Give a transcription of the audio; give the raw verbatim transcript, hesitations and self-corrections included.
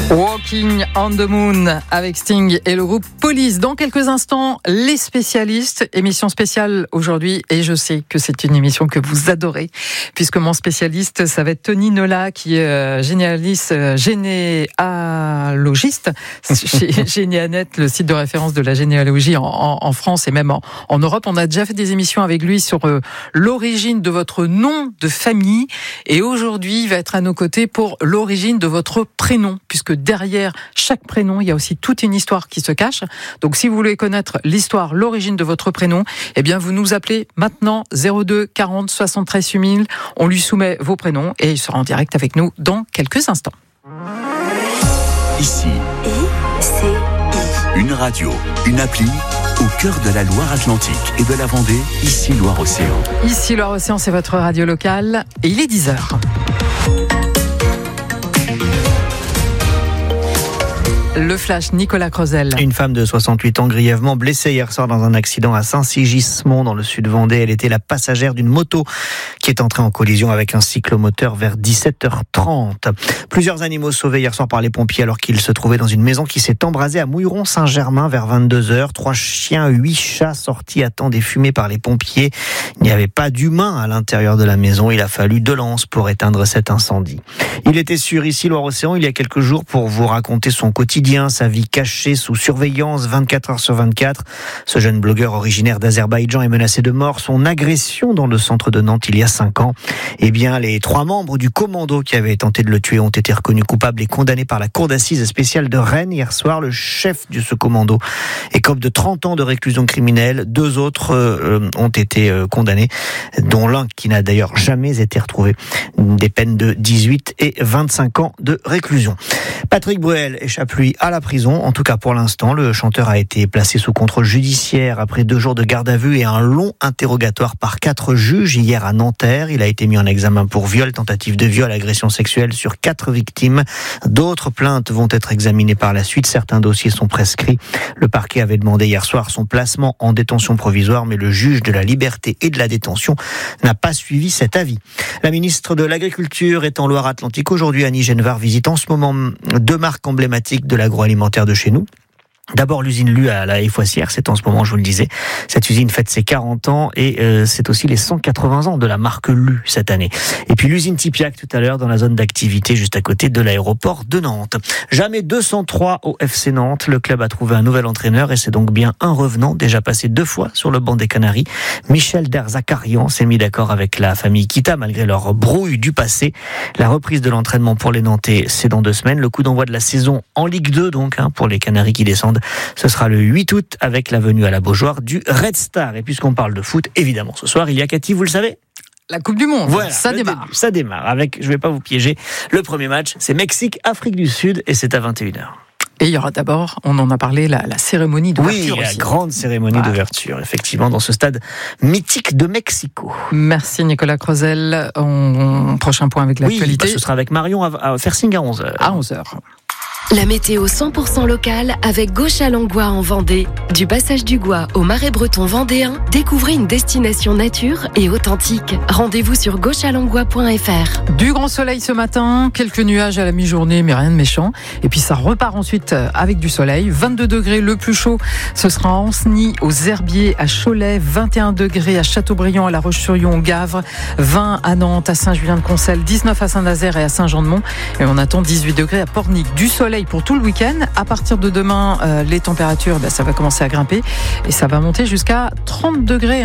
Walking on the Moon avec Sting et le groupe Police. Dans quelques instants, les spécialistes. Émission spéciale aujourd'hui et je sais que c'est une émission que vous adorez puisque mon spécialiste, ça va être Tony Nola qui est euh, généaliste, euh, généalogiste chez Généanet, le site de référence de la généalogie en, en, en France et même en, en Europe. On a déjà fait des émissions avec lui sur euh, l'origine de votre nom de famille et aujourd'hui, il va être à nos côtés pour l'origine de votre prénom puisque derrière chaque prénom, il y a aussi toute une histoire qui se cache. Donc, si vous voulez connaître l'histoire, l'origine de votre prénom, eh bien, vous nous appelez maintenant zéro deux quarante soixante-treize huit mille. On lui soumet vos prénoms et il sera en direct avec nous dans quelques instants. Ici, I, C, I. une radio, une appli au cœur de la Loire-Atlantique et de la Vendée, ici Loire-Océan. Ici Loire-Océan, c'est votre radio locale et il est dix heures. Le flash, Nicolas Crozel. Une femme de soixante-huit ans grièvement blessée hier soir dans un accident à Saint-Sigismond dans le sud Vendée. Elle était la passagère d'une moto qui est entrée en collision avec un cyclomoteur vers dix-sept heures trente. Plusieurs animaux sauvés hier soir par les pompiers alors qu'ils se trouvaient dans une maison qui s'est embrasée à Mouilleron-Saint-Germain vers vingt-deux heures. Trois chiens, huit chats sortis à temps des fumées par les pompiers. Il n'y avait pas d'humains à l'intérieur de la maison. Il a fallu deux lances pour éteindre cet incendie. Il était sur ici Loire-Océan il y a quelques jours pour vous raconter son quotidien, sa vie cachée sous surveillance vingt-quatre heures sur vingt-quatre. Ce jeune blogueur originaire d'Azerbaïdjan est menacé de mort. Son agression dans le centre de Nantes il y a cinq ans. Eh bien, les trois membres du commando qui avaient tenté de le tuer ont été reconnus coupables et condamnés par la cour d'assises spéciale de Rennes hier soir. Le chef de ce commando écope de trente ans de réclusion criminelle. Deux autres euh, ont été euh, condamnés, dont l'un qui n'a d'ailleurs jamais été retrouvé. Des peines de dix-huit et vingt-cinq ans de réclusion. Patrick Bruel échappe lui à la prison. En tout cas, pour l'instant, le chanteur a été placé sous contrôle judiciaire après deux jours de garde à vue et un long interrogatoire par quatre juges hier à Nanterre. Il a été mis en examen pour viol, tentative de viol, agression sexuelle sur quatre victimes. D'autres plaintes vont être examinées par la suite. Certains dossiers sont prescrits. Le parquet avait demandé hier soir son placement en détention provisoire, mais le juge de la liberté et de la détention n'a pas suivi cet avis. La ministre de l'Agriculture est en Loire-Atlantique aujourd'hui. Annie Genevard visite en ce moment deux marques emblématiques de l'agroalimentaire de chez nous. D'abord l'usine Lu à la Haye-Foissière, c'est en ce moment, je vous le disais. Cette usine fête ses quarante ans et euh, c'est aussi les cent quatre-vingts ans de la marque Lu cette année. Et puis l'usine Tipiac tout à l'heure dans la zone d'activité juste à côté de l'aéroport de Nantes. Jamais deux cent trois au F C Nantes, le club a trouvé un nouvel entraîneur et c'est donc bien un revenant déjà passé deux fois sur le banc des Canaries. Michel Derzakarian s'est mis d'accord avec la famille Kita malgré leur brouille du passé. La reprise de l'entraînement pour les Nantais, c'est dans deux semaines. Le coup d'envoi de la saison en Ligue deux donc hein, pour les Canaries qui descendent. Ce sera le huit août avec la venue à la Beaujoire du Red Star. Et puisqu'on parle de foot, évidemment, ce soir, il y a Cathy, vous le savez ? La Coupe du Monde, voilà, ça démarre. Début, ça démarre avec, je ne vais pas vous piéger, le premier match, c'est Mexique-Afrique du Sud et c'est à vingt et une heures. Et il y aura d'abord, on en a parlé, la, la cérémonie d'ouverture. Oui, la aussi. grande cérémonie voilà. d'ouverture, effectivement, dans ce stade mythique de Mexico. Merci Nicolas Crozel. On, on, prochain point avec l'actualité. Oui, bah, ce sera avec Marion à, à Fersing à onze heures. À onze heures. La météo cent pour cent locale avec Gauche-à-Langlois en Vendée. Du passage du Gois au Marais breton vendéen, découvrez une destination nature et authentique. Rendez-vous sur gauche à langlois point f r. Du grand soleil ce matin, quelques nuages à la mi-journée, mais rien de méchant. Et puis ça repart ensuite avec du soleil. vingt-deux degrés le plus chaud, ce sera à Ancenis, aux Herbiers, à Cholet. vingt et un degrés à Châteaubriand, à La Roche-sur-Yon, au Gavre. vingt à Nantes, à Saint-Julien-de-Concelles. dix-neuf à Saint-Nazaire et à Saint-Jean-de-Mont. Et on attend dix-huit degrés à Pornic. Du soleil pour tout le week-end. À partir de demain, euh, les températures, ben, ça va commencer à grimper et ça va monter jusqu'à trente degrés.